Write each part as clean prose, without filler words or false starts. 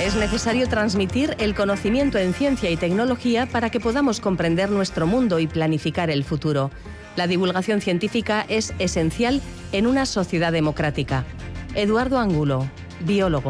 Es necesario transmitir el conocimiento en ciencia y tecnología para que podamos comprender nuestro mundo y planificar el futuro. La divulgación científica es esencial en una sociedad democrática. Eduardo Angulo, biólogo.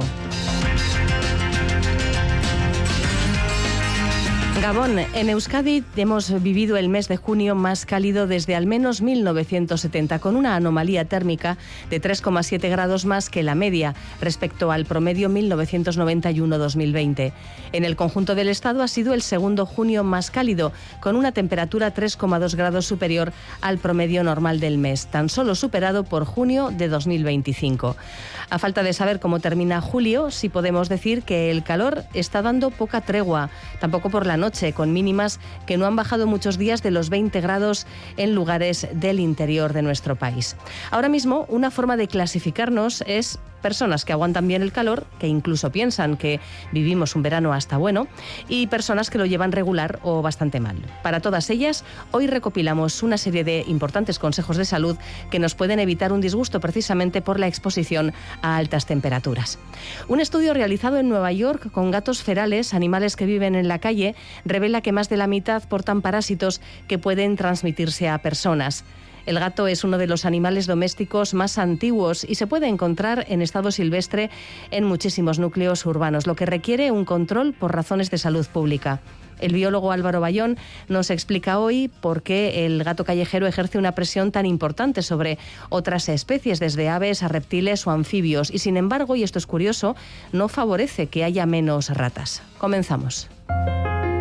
Gabón, en Euskadi hemos vivido el mes de junio más cálido desde al menos 1970, con una anomalía térmica de 3,7 grados más que la media respecto al promedio 1991-2020. En el conjunto del Estado ha sido el segundo junio más cálido, con una temperatura 3,2 grados superior al promedio normal del mes, tan solo superado por junio de 2025. A falta de saber cómo termina julio, sí podemos decir que el calor está dando poca tregua, tampoco por la noche, con mínimas que no han bajado muchos días de los 20 grados en lugares del interior de nuestro país. Ahora mismo, una forma de clasificarnos es personas que aguantan bien el calor, que incluso piensan que vivimos un verano hasta bueno, y personas que lo llevan regular o bastante mal. Para todas ellas, hoy recopilamos una serie de importantes consejos de salud que nos pueden evitar un disgusto precisamente por la exposición a altas temperaturas. Un estudio realizado en Nueva York con gatos ferales, animales que viven en la calle, revela que más de la mitad portan parásitos que pueden transmitirse a personas. El gato es uno de los animales domésticos más antiguos y se puede encontrar en estado silvestre en muchísimos núcleos urbanos, lo que requiere un control por razones de salud pública. El biólogo Álvaro Bayón nos explica hoy por qué el gato callejero ejerce una presión tan importante sobre otras especies, desde aves a reptiles o anfibios, y sin embargo, y esto es curioso, no favorece que haya menos ratas. Comenzamos.